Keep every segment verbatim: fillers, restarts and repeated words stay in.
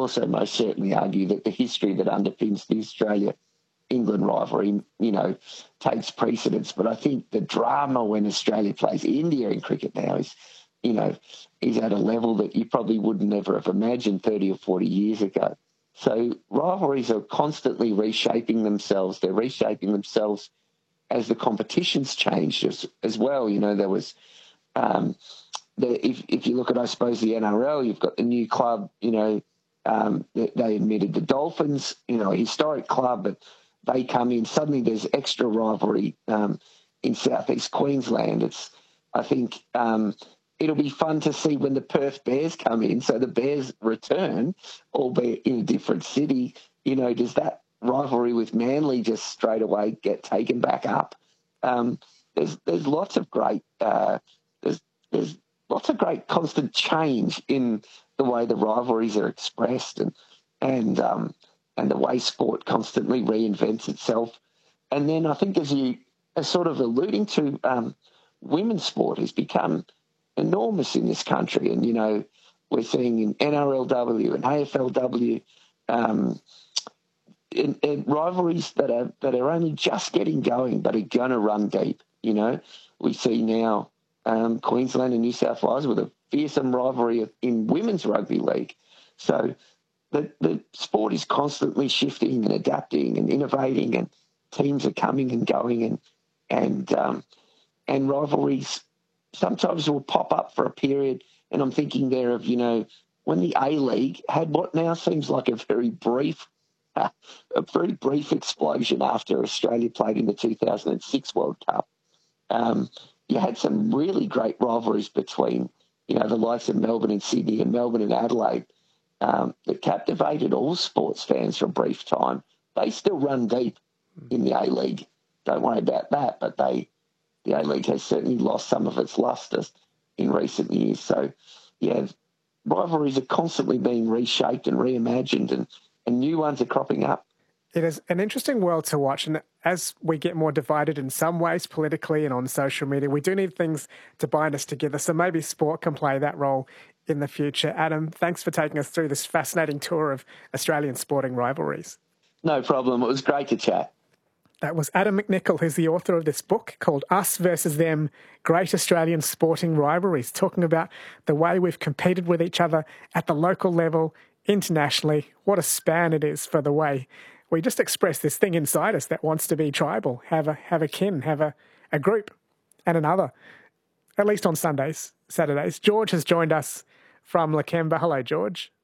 also most certainly argue that the history that underpins the Australia-England rivalry, you know, takes precedence. But I think the drama when Australia plays India in cricket now is, you know, is at a level that you probably would never have imagined thirty or forty years ago. So rivalries are constantly reshaping themselves. They're reshaping themselves as the competitions changed as, as well. You know, there was, um, the, if, if you look at, I suppose, the N R L, you've got the new club, you know, um, they, they admitted the Dolphins, you know, a historic club, but they come in, suddenly there's extra rivalry um, in southeast Queensland. It's, I think, um, it'll be fun to see when the Perth Bears come in. So the Bears return, albeit in a different city. You know, does that rivalry with Manly just straight away get taken back up? Um, there's there's lots of great uh, there's there's lots of great constant change in the way the rivalries are expressed and and um, and the way sport constantly reinvents itself. And then I think, as you are sort of alluding to, um, women's sport has become enormous in this country. And, you know, we're seeing in N R L W and A F L W um, in, in rivalries that are that are only just getting going but are going to run deep. You know, we see now um, Queensland and New South Wales with a fearsome rivalry in women's rugby league. So the, the sport is constantly shifting and adapting and innovating, and teams are coming and going, and and um, and rivalries sometimes will pop up for a period. And I'm thinking there of, you know, when the A-League had what now seems like a very brief, uh, a very brief explosion after Australia played in the two thousand six World Cup. Um, you had some really great rivalries between, you know, the likes of Melbourne and Sydney and Melbourne and Adelaide um, that captivated all sports fans for a brief time. They still run deep in the A-League. Don't worry about that, but they... the A-League has certainly lost some of its lustre in recent years. So, yeah, rivalries are constantly being reshaped and reimagined, and, and new ones are cropping up. It is an interesting world to watch. And as we get more divided in some ways politically and on social media, we do need things to bind us together. So maybe sport can play that role in the future. Adam, thanks for taking us through this fascinating tour of Australian sporting rivalries. No problem. It was great to chat. That was Adam McNichol, who's the author of this book called Us versus Them, Great Australian Sporting Rivalries, talking about the way we've competed with each other at the local level, internationally. What a span it is for the way we just express this thing inside us that wants to be tribal, have a have a kin, have a, a group and another, at least on Sundays, Saturdays. George has joined us from Lakemba. Hello, George.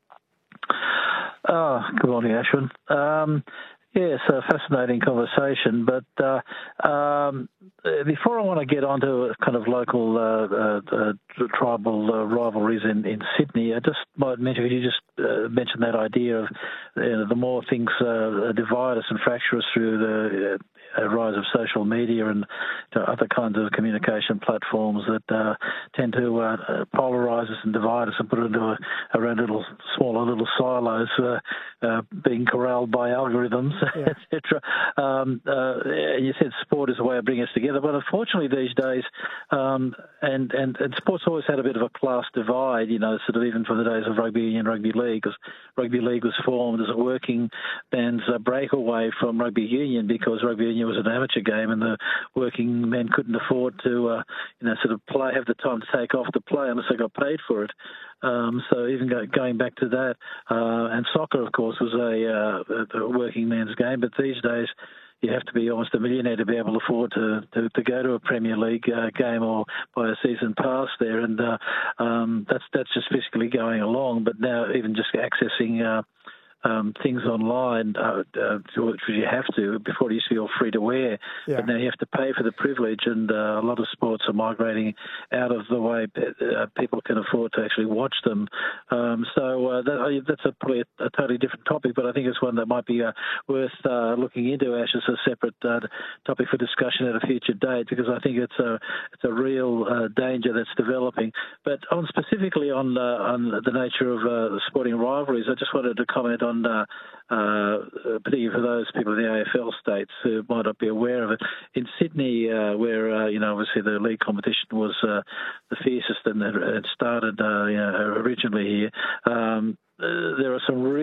Oh, good morning, Ashwin. Um, Yes, a fascinating conversation. But uh, um, before I want to get on to kind of local uh, uh, uh, tribal uh, rivalries in, in Sydney, I just might mention, you just uh, mentioned that idea of you know, the more things uh, divide us and fracture us through the uh, rise of social media and you know, other kinds of communication platforms that uh, tend to uh, polarize us and divide us and put it into a, our own little, smaller little silos, uh, uh, being corralled by algorithms. Yeah. et cetera. Um, uh, you said sport is a way of bringing us together, but unfortunately these days, um, and, and, and sport's always had a bit of a class divide, you know, sort of even from the days of rugby union, rugby league, because rugby league was formed as a working man's uh, breakaway from rugby union because rugby union was an amateur game and the working men couldn't afford to, uh, you know, sort of play, have the time to take off to play unless they got paid for it. Um, so even go, going back to that, uh, and soccer, of course, was a, uh, a working man's game. But these days, you have to be almost a millionaire to be able to afford to, to, to go to a Premier League uh, game or buy a season pass there. And uh, um, that's that's just physically going along. But now even just accessing uh, um, things online, uh, uh, which you have to, before it used to be all free to wear, yeah. But now you have to pay for the privilege, and uh, a lot of sports are migrating out of the way uh, people can afford to actually watch them. Um, so uh, that, that's a, probably a, a totally different topic, but I think it's one that might be uh, worth uh, looking into, Ash, as a separate uh, topic for discussion at a future date, because I think it's a it's a real uh, danger that's developing. But on specifically on uh, on the nature of uh, the sporting rivalries, I just wanted to comment on, uh, uh, particularly for those people in the A F L states who might not be aware of it. In Sydney, uh, where uh, you know obviously the league competition was uh, the fiercest and it started uh, you know, originally here, um, uh, there are some really